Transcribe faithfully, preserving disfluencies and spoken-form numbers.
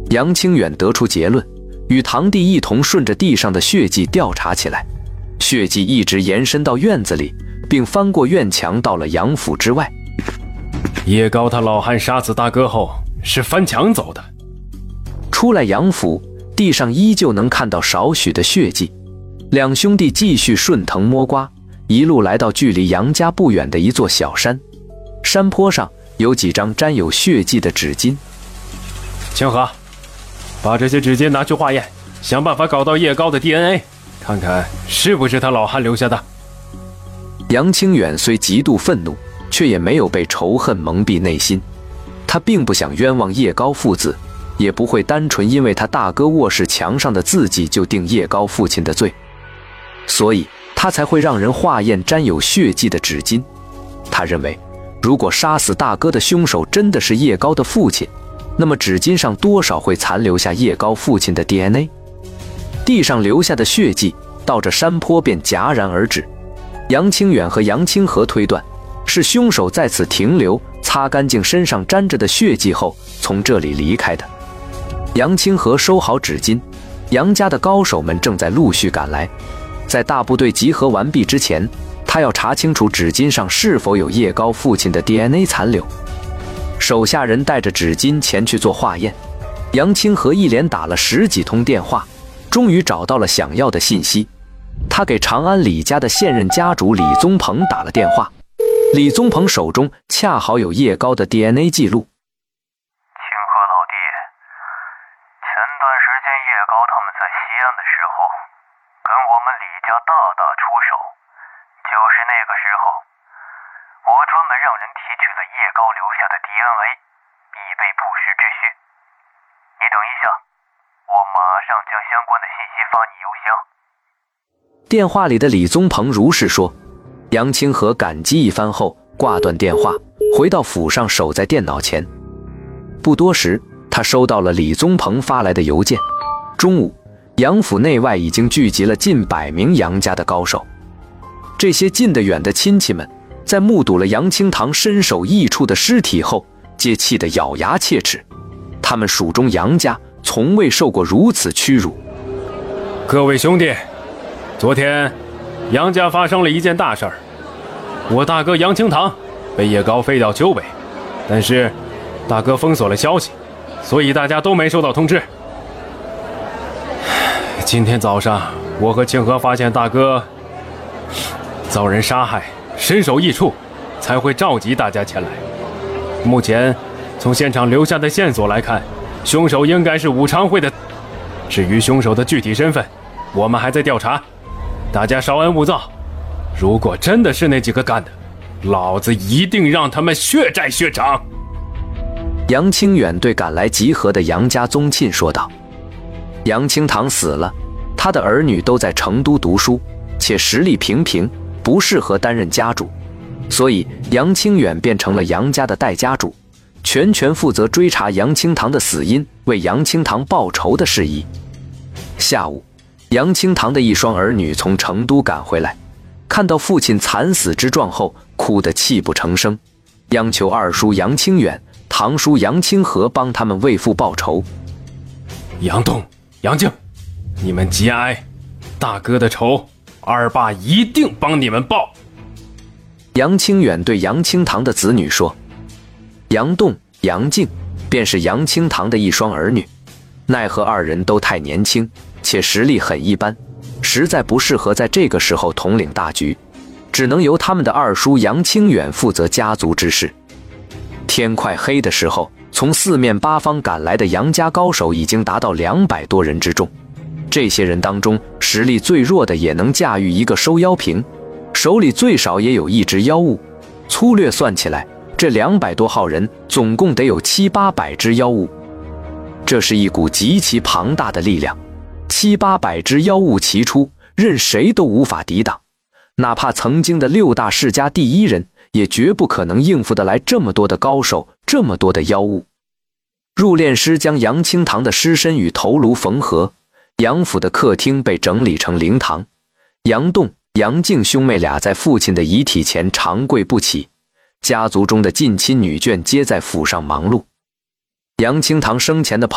杨清远得出结论，与堂弟一同顺着地上的血迹调查起来。血迹一直延伸到院子里，并翻过院墙到了杨府之外。 叶高他老汉杀死大哥后是翻墙走的。 出来杨府，地上依旧能看到少许的血迹。两兄弟继续顺藤摸瓜，一路来到距离杨家不远的一座小山。山坡上有几张沾有血迹的纸巾。 清河，把这些纸巾拿去化验，想办法搞到叶高的 D N A， 看看是不是他老汉留下的。 杨清远虽极度愤怒，却也没有被仇恨蒙蔽内心。他并不想冤枉叶高父子，也不会单纯因为他大哥卧室墙上的字迹就定叶高父亲的罪，所以他才会让人化验沾有血迹的纸巾。他认为，如果杀死大哥的凶手真的是叶高的父亲，那么纸巾上多少会残留下叶高父亲的 D N A。 地上留下的血迹到这山坡便戛然而止。杨清远和杨清河推断，是凶手在此停留，擦干净身上沾着的血迹后从这里离开的。杨清河收好纸巾，杨家的高手们正在陆续赶来。在大部队集合完毕之前，他要查清楚纸巾上是否有叶高父亲的 D N A 残留。手下人带着纸巾前去做化验。杨清河一连打了十几通电话，终于找到了想要的信息。他给长安李家的现任家主李宗鹏打了电话。李宗鹏手中恰好有叶高的 D N A 记录。 清河老弟，前段时间叶高他们在西安的时候，跟我们李家大打出手，就是那个时候，我专门让人提取了叶高留下的 D N A， 以备不时之需。你等一下，我马上将相关的信息发你邮箱。 电话里的李宗鹏如是说。杨清河感激一番后挂断电话，回到府上守在电脑前。不多时，他收到了李宗鹏发来的邮件。中午，杨府内外已经聚集了近百名杨家的高手。这些近得远的亲戚们，在目睹了杨清堂身首异处的尸体后，皆气得咬牙切齿。他们蜀中杨家从未受过如此屈辱。 各位兄弟，昨天杨家发生了一件大事儿，我大哥杨清堂被叶高废掉丘北，但是大哥封锁了消息，所以大家都没收到通知。今天早上，我和清河发现大哥遭人杀害，身首异处，才会召集大家前来。目前从现场留下的线索来看，凶手应该是武昌会的。至于凶手的具体身份，我们还在调查，大家稍安勿躁。如果真的是那几个干的，老子一定让他们血债血偿。 杨清远对赶来集合的杨家宗亲说道。杨清堂死了，他的儿女都在成都读书，且实力平平，不适合担任家主，所以杨清远变成了杨家的代家主，全权负责追查杨清堂的死因，为杨清堂报仇的事宜。下午，杨清堂的一双儿女从成都赶回来，看到父亲惨死之状后，哭得泣不成声，央求二叔杨清远、堂叔杨清河帮他们为父报仇。 杨栋、杨静，你们节哀，大哥的仇，二爸一定帮你们报。 杨清远对杨清堂的子女说。杨栋、杨静便是杨清堂的一双儿女，奈何二人都太年轻，且实力很一般，实在不适合在这个时候统领大局，只能由他们的二叔杨清远负责家族之事。天快黑的时候，从四面八方赶来的杨家高手已经达到两百多人之众。这些人当中，实力最弱的也能驾驭一个收妖瓶，手里最少也有一只妖物。粗略算起来，这两百多号人总共得有七八百只妖物。这是一股极其庞大的力量，七八百只妖物齐出，任谁都无法抵挡。哪怕曾经的六大世家第一人，也绝不可能应付得来这么多的高手，这么多的妖物。入殓师将杨清堂的尸身与头颅缝合，杨府的客厅被整理成灵堂。杨栋、杨静兄妹俩在父亲的遗体前长跪不起，家族中的近亲女眷皆在府上忙碌。杨清堂生前的